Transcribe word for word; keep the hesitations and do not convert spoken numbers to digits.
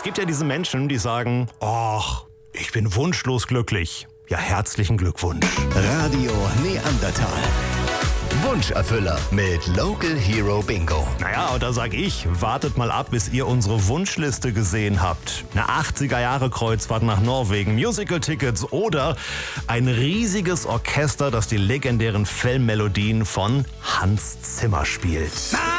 gibt ja diese Menschen, die sagen, ach, ich bin wunschlos glücklich. Ja, herzlichen Glückwunsch. Radio Neandertal. Wunscherfüller mit Local Hero Bingo. Naja, und da sag ich, wartet mal ab, bis ihr unsere Wunschliste gesehen habt. Eine achtziger-Jahre-Kreuzfahrt nach Norwegen, Musical-Tickets oder ein riesiges Orchester, das die legendären Fellmelodien von Hans Zimmer spielt.